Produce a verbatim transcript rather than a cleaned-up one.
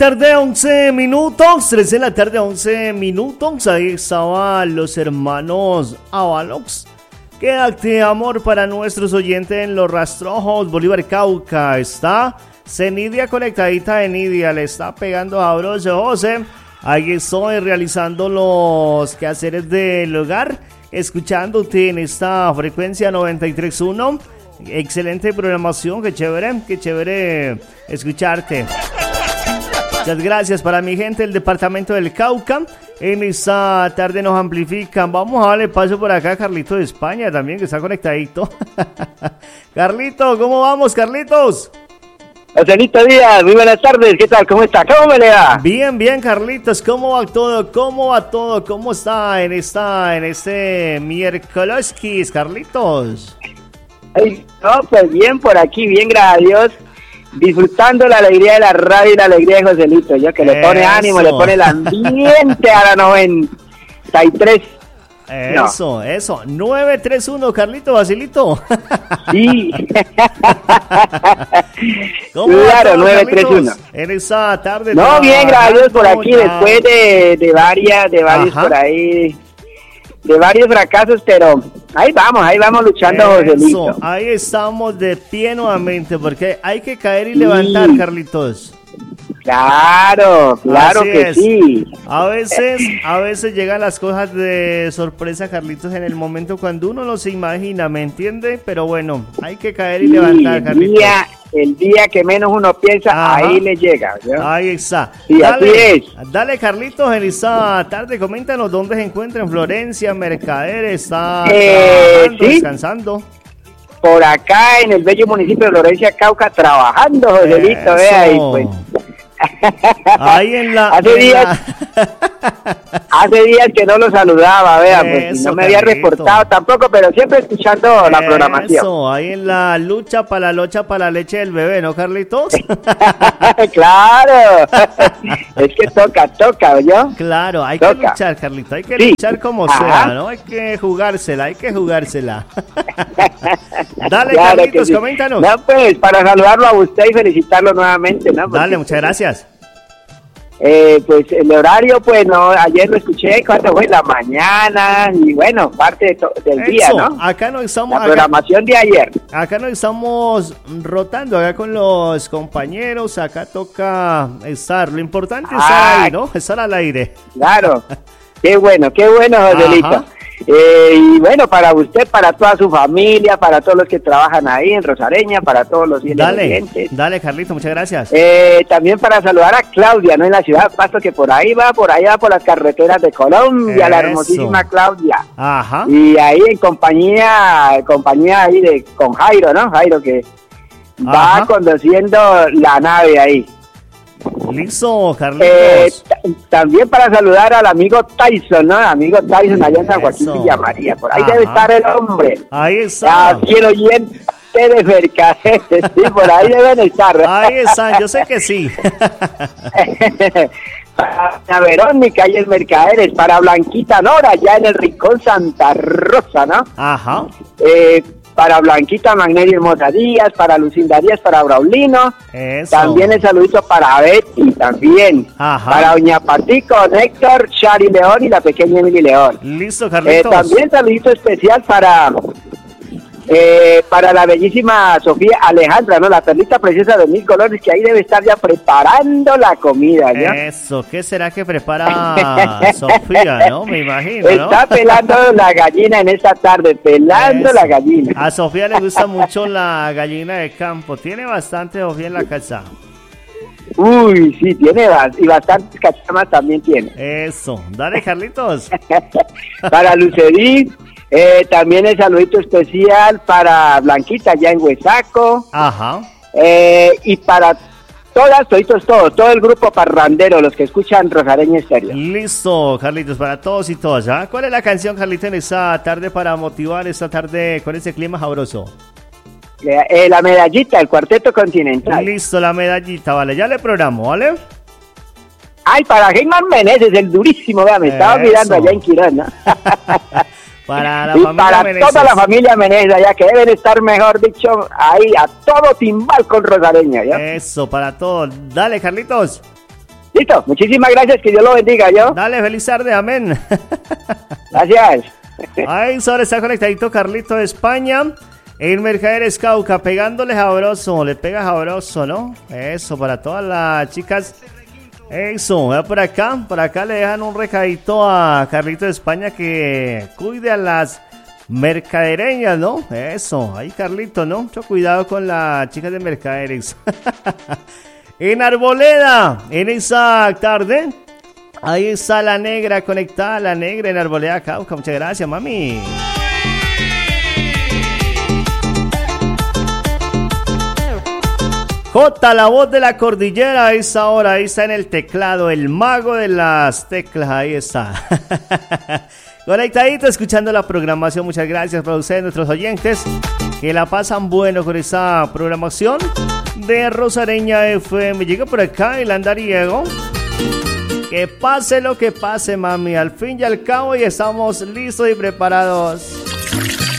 Tarde once minutos, tres de la tarde once minutos, ahí estaban los hermanos Avalox. Qué acto de amor para nuestros oyentes en Los Rastrojos, Bolívar, Cauca. Está Cenidia conectadita, Enidia le está pegando sabroso, José. Ahí estoy realizando los quehaceres del hogar, escuchándote en esta frecuencia noventa y tres punto uno. Excelente programación, qué chévere, qué chévere escucharte. Muchas gracias para mi gente del departamento del Cauca. En esta tarde nos amplifican. Vamos a darle paso por acá a Carlito de España también, que está conectadito. Carlito, ¿cómo vamos, Carlitos? Joselito Díaz, muy buenas tardes. ¿Qué tal? ¿Cómo está? ¿Cómo me le va? Bien, bien, Carlitos. ¿Cómo va todo? ¿Cómo va todo? ¿Cómo está en esta, en este miércoles, Carlitos? Ay, no, pues bien por aquí, bien, gracias a Dios. Disfrutando la alegría de la radio y la alegría de Joselito, yo que le pone Eso. ánimo, le pone el ambiente a la noventa y tres. Eso, no. eso. nueve tres uno, Carlito, Basilito. Sí. ¿Cómo claro, nueve tres uno. En esa tarde. No, bien, gracias por aquí, ya. después de, de varias, de varios Ajá. por ahí. De varios fracasos, pero ahí vamos, ahí vamos luchando, Joselito. Ahí estamos de pie nuevamente, porque hay que caer y levantar, sí. Carlitos. Claro, claro Así que es. sí. A veces, a veces llegan las cosas de sorpresa, Carlitos, en el momento cuando uno no se imagina, ¿me entiende? Pero bueno, hay que caer y sí, levantar, Carlitos. El día, el día que menos uno piensa, Ajá. ahí le llega, ¿no? Ahí está. Sí, dale, así es. Dale, Carlitos, en esta tarde, coméntanos dónde se encuentra en Florencia, Mercader, está eh, trabajando, ¿sí? descansando. Por acá en el bello municipio de Florencia, Cauca, trabajando, Joselito, vea ahí, pues. Ahí en la... Hace en días... La... Hace días que no lo saludaba, vea, pues Eso, no me había Carlito. reportado tampoco, pero siempre escuchando la programación. Eso, ahí en la lucha para la locha para la leche del bebé, ¿no, Carlitos? Claro, es que toca, toca, ¿yo? Claro, hay toca. que luchar, Carlito, hay que sí. luchar como Ajá. sea, ¿no? Hay que jugársela, hay que jugársela. Dale, claro Carlitos, sí. coméntanos. No, pues, para saludarlo a usted y felicitarlo nuevamente, ¿no? Porque, Dale, muchas gracias. Eh, pues el horario, pues no, ayer lo escuché cuando fue la mañana y bueno, parte de to- del Eso, día, ¿no? Acá no estamos, La programación acá, de ayer. acá no estamos rotando, acá con los compañeros, acá toca estar. Lo importante es estar Ah, ahí, ¿no? Estar al aire. Claro, qué bueno, qué bueno, Joselito. Eh, y bueno, para usted, para toda su familia, para todos los que trabajan ahí en Rosareña, para todos los Dale, oyentes. dale, Carlito, muchas gracias. Eh, también para saludar a Claudia, ¿no? En la ciudad de Pasto, que por ahí va, por ahí va por las carreteras de Colombia, la Eso. hermosísima Claudia. Ajá. Y ahí en compañía, en compañía ahí de, con Jairo, ¿no? Jairo que va Ajá. conduciendo la nave ahí. Listo, Carlitos. Eh, t- también para saludar al amigo Tyson, ¿no? Amigo Tyson allá en San Joaquín Eso. Villamaría. Por ahí Ajá. debe estar el hombre. Ahí está. Así el oyente de Mercader. Sí, por ahí deben estar. Ahí están, yo sé que sí. Para Verónica y el Mercaderes, para Blanquita Nora, ya en el Rincón Santa Rosa, ¿no? Ajá. Eh, para Blanquita Magnerio Hermosa Díaz, para Lucinda Díaz, para Braulino. Eso. También el saludito para Betty, también. Ajá. Para Doña Patico, Héctor, Shari León y la pequeña Emily León. Listo, Eh, Carlitos. también saludito especial para eh, para la bellísima Sofía Alejandra, ¿no? La perlita preciosa de mil colores, que ahí debe estar ya preparando la comida, ¿ya? Eso, ¿qué será que prepara Sofía, no? Me imagino, ¿no? Está pelando la gallina en esta tarde, pelando Eso. la gallina. A Sofía le gusta mucho la gallina de campo. Tiene bastante Sofía en la casa. Uy, sí, tiene bas- y bastantes cachamas también tiene. Eso. Dale, Carlitos. Para Lucedí, eh, también el saludito especial para Blanquita ya en Huesaco, Ajá. eh, y para todas, toditos, todos, todo el grupo parrandero, los que escuchan Rosareña Estéreo. Listo, Carlitos, para todos y todas, ¿ah? ¿Cuál es la canción, Carlitos, en esta tarde para motivar esta tarde con ese clima sabroso? Eh, eh, la medallita, el Cuarteto Continental. Listo, la medallita, vale, ya le programo, ¿vale? Ay, para Geyman Meneses, el durísimo, vea, me estaba Eso. mirando allá en Quirón, ¿no? Para la y familia para Meneses. toda la familia Meneses, allá que deben estar, mejor dicho, ahí a todo timbal con Rosareña, ¿ya? Eso, para todos. Dale, Carlitos. Listo, muchísimas gracias, que Dios lo bendiga, ¿yo? Dale, feliz tarde, amén. Gracias. Ahí sobre está conectadito Carlito de España. En Mercaderes Cauca, pegándole sabroso, le pega sabroso, ¿no? Eso, para todas las chicas. Eso, vea por acá, por acá le dejan un recadito a Carlito de España que cuide a las mercadereñas, ¿no? Eso, ahí Carlito, ¿no? Mucho cuidado con las chicas de Mercaderes. En Arboleda, en esa tarde, ahí está la negra conectada, la negra en Arboleda Cauca. Muchas gracias, mami. J, la voz de la cordillera, a esa hora, ahí está en el teclado, el mago de las teclas, ahí está. Conectadito, escuchando la programación, muchas gracias para ustedes, nuestros oyentes, que la pasan bueno con esa programación de Rosareña F M. Llega por acá el andariego. Que pase lo que pase, mami, al fin y al cabo ya estamos listos y preparados.